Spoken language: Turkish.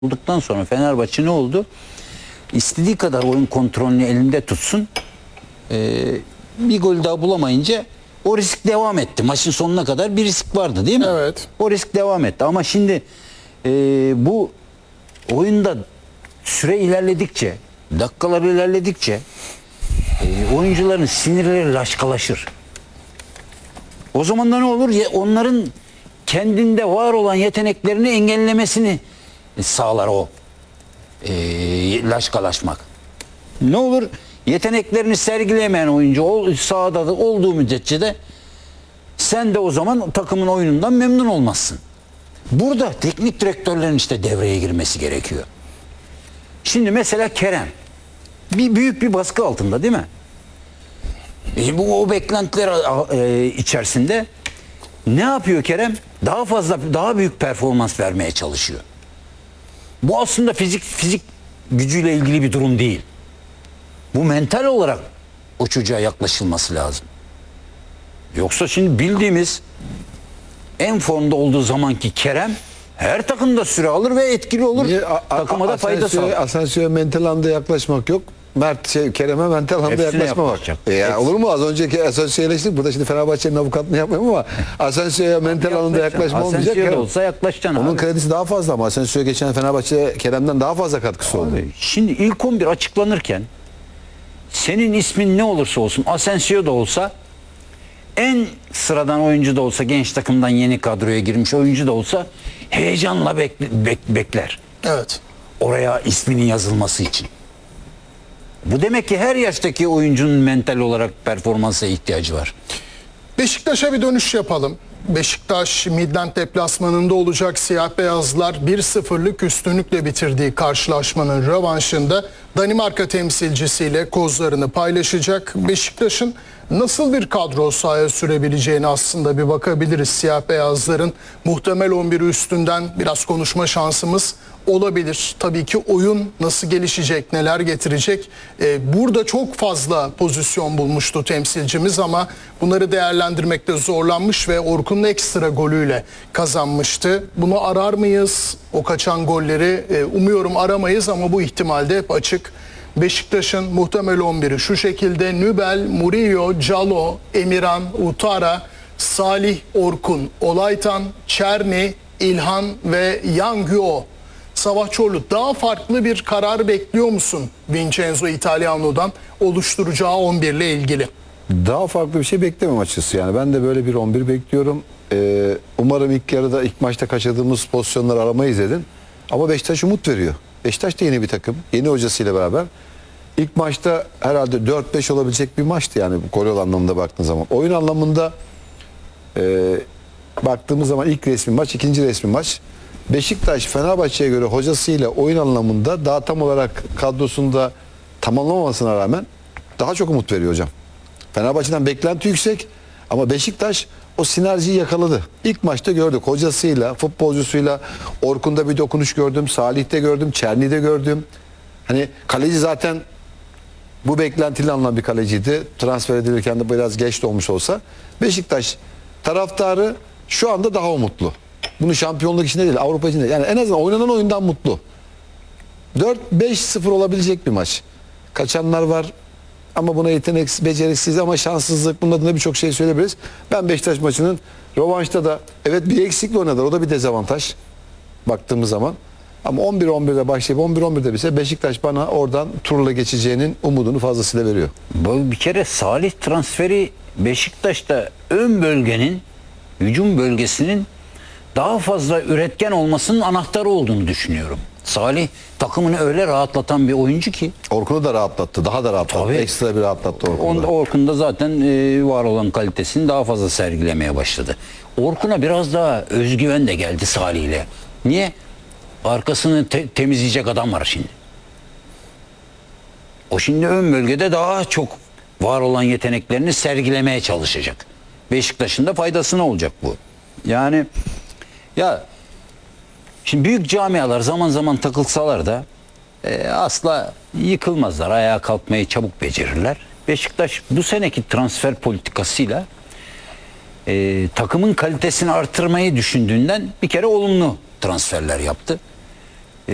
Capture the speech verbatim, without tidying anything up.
olduktan sonra Fenerbahçe ne oldu? İstediği kadar oyun kontrolünü elinde tutsun. Ee, bir gol daha bulamayınca o risk devam etti. Maçın sonuna kadar bir risk vardı değil mi? Evet. O risk devam etti. Ama şimdi e, bu oyunda süre ilerledikçe, dakikalar ilerledikçe e, oyuncuların sinirleri laşkalaşır. O zaman da ne olur? Onların kendinde var olan yeteneklerini engellemesini sağlar o e, laşkalaşmak. Ne olur? Yeteneklerini sergilemeyen oyuncu sahada da olduğu müddetçe de sen de o zaman takımın oyunundan memnun olmazsın. Burada teknik direktörlerin işte devreye girmesi gerekiyor. Şimdi mesela Kerem bir büyük bir baskı altında değil mi? E bu o beklentiler e, içerisinde ne yapıyor Kerem? Daha fazla, daha büyük performans vermeye çalışıyor. Bu aslında fizik fizik gücüyle ilgili bir durum değil. Bu mental olarak o çocuğa yaklaşılması lazım. Yoksa şimdi bildiğimiz en formda olduğu zamanki Kerem her takımda süre alır ve etkili olur. Niye? Takıma da fayda sağlar. Asensio'ya mental anda yaklaşmak yok. Mert şey, Kerem'e mental anda Hepsine yaklaşmamak. E ya, olur mu? Az önceki Asensio'yu eleştirdik. Burada şimdi Fenerbahçe'nin avukatlığını yapmıyorum ama Asensio'ya mental anda yaklaşma olmayacak. Asensio da olsa yaklaşacaksın Onun abi. kredisi daha fazla ama Asensio'ya geçen Fenerbahçe Kerem'den daha fazla katkısı oldu. Abi, şimdi ilk on bir açıklanırken senin ismin ne olursa olsun, Asensio da olsa, en sıradan oyuncu da olsa, genç takımdan yeni kadroya girmiş oyuncu da olsa heyecanla bekle, bek, bekler. Evet. Oraya isminin yazılması için. Bu demek ki her yaştaki oyuncunun mental olarak performansa ihtiyacı var. Beşiktaş'a bir dönüş yapalım. Beşiktaş Midland deplasmanında olacak, siyah beyazlar bir sıfırlık üstünlükle bitirdiği karşılaşmanın rövanşında Danimarka temsilcisiyle kozlarını paylaşacak. Beşiktaş'ın nasıl bir kadro sahaya sürebileceğini aslında bir bakabiliriz. Siyah beyazların muhtemel on biri üstünden biraz konuşma şansımız olabilir. Tabii ki oyun nasıl gelişecek, neler getirecek. Ee, burada çok fazla pozisyon bulmuştu temsilcimiz ama bunları değerlendirmekte zorlanmış ve Orkun'un ekstra golüyle kazanmıştı. Bunu arar mıyız? O kaçan golleri e, umuyorum aramayız ama bu ihtimalde hep açık. Beşiktaş'ın muhtemel on biri şu şekilde: Nübel, Murillo, Calo, Emirhan, Utara, Salih, Orkun, Olaytan, Çerni, İlhan ve Yangyo. Sabah Çorlu, daha farklı bir karar bekliyor musun Vincenzo Italiano'dan oluşturacağı on bir ile ilgili? Daha farklı bir şey beklemem açıkçası. Yani ben de böyle bir on bir bekliyorum. Ee, umarım ilk yarıda, ilk maçta kaçırdığımız pozisyonları aramayız dedin. Ama Beşiktaş umut veriyor. Beşiktaş da yeni bir takım. Yeni hocasıyla beraber. İlk maçta herhalde dört beş olabilecek bir maçtı yani gol anlamında baktığın zaman. Oyun anlamında e, baktığımız zaman ilk resmi maç, ikinci resmi maç. Beşiktaş Fenerbahçe'ye göre hocasıyla oyun anlamında daha tam olarak kadrosunda tamamlamamasına rağmen daha çok umut veriyor hocam. Fenerbahçe'den beklenti yüksek ama Beşiktaş o sinerjiyi yakaladı. İlk maçta gördük hocasıyla, futbolcusuyla. Orkun'da bir dokunuş gördüm, Salih'te gördüm, Çerni'de gördüm. Hani kaleci zaten bu beklentiyle alınan bir kaleciydi. Transfer edilirken de biraz geç de olmuş olsa. Beşiktaş taraftarı şu anda daha umutlu. Bunu şampiyonluk içinde değil, Avrupa içinde. Yani en azından oynanan oyundan mutlu. dört beş sıfır olabilecek bir maç. Kaçanlar var ama buna yeteneksiz, beceriksiz ama şanssızlık, bunun adına birçok şey söyleyebiliriz. Ben Beşiktaş maçının rövanşta da evet bir eksikle oynadılar. O da bir dezavantaj baktığımız zaman. Ama on bir on birde başlayıp on bir on birde bise Beşiktaş bana oradan turla geçeceğinin umudunu fazlasıyla veriyor. Bu bir kere Salih transferi Beşiktaş'ta ön bölgenin, hücum bölgesinin daha fazla üretken olmasının anahtarı olduğunu düşünüyorum. Salih takımını öyle rahatlatan bir oyuncu ki. Orkun'u da rahatlattı. Daha da rahatlattı. Tabii. Ekstra bir rahatlattı Orkun'u. Orkun'da zaten e, var olan kalitesini daha fazla sergilemeye başladı. Orkun'a biraz daha özgüven de geldi Salih'le. Niye? Arkasını te- temizleyecek adam var şimdi. O şimdi ön bölgede daha çok var olan yeteneklerini sergilemeye çalışacak. Beşiktaş'ın da faydasına olacak bu. Yani ya şimdi büyük camialar zaman zaman takılsalar da e, asla yıkılmazlar. Ayağa kalkmayı çabuk becerirler. Beşiktaş bu seneki transfer politikasıyla e, takımın kalitesini artırmayı düşündüğünden bir kere olumlu transferler yaptı.